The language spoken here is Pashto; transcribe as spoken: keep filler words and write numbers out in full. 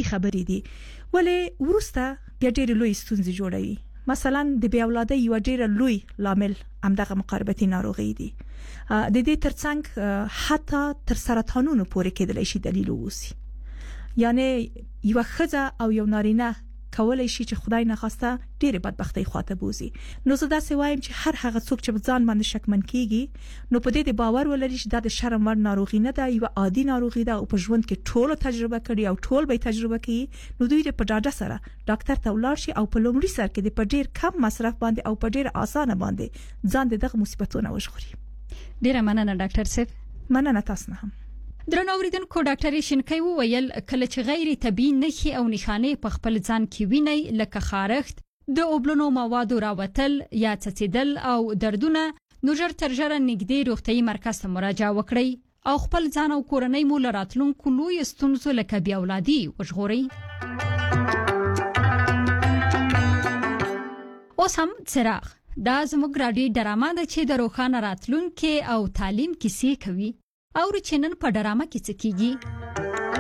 خبرې دي ولې ورسته بیا ډېر لوی ستونزې جوړوي. مثلا د بیا اولادۍ یو ډېر لوی لامل همدغه مقاربتي ناروغي دي. د دې ترڅنګ حتی تر سرطانونو پورې کېدلی شي دلیل ووسی. یعنی یو ښځه او یو نارینه کولای شي چې خدای نه خواسته ډېر بدبختۍ خواته بوزي. نو زه دا سې وایم چې هر هغه څوک چې ځان باندې شکمن کیږي نو په دې د باور ولري چې دا د شرم وړ ناروغي نه ده، یو عادي ناروغي ده او په ژوند کې ټول تجربه کړي او ټول به تجربه کوي. نو دوی د په ډاډه سره ډاکټر ته ولاړ شي او په لومړي سر کې د په ډېر کم مصرف باندې او په ډېر اسانه باندې ځان دغه مصیبتونه وژغوري. ډیره مننه ډاکټر صاحب. مننه تاسو نه هم. درنو اوریدونکو، ډاکټر شینکای وویل کله چې غیر طبي نښې او نښانې په خپل ځان کې ویني لکه خارښت، د اوبلنو موادو راوتل یا څڅیدل او دردونه، نو ژر تر ژره نږدې روغتیايي مرکز ته مراجعه وکړئ او خپل ځان او کورنۍ مو له راتلونکو لوی ستونزو لکه بیا اولادي وژغورئ. اوس هم څراغ دا زموږ رادیو ډرامه ده چې د روښانه راتلونکي او تعلیم کیسې کوي. او چې نن په ډرامه کې څه کیږي.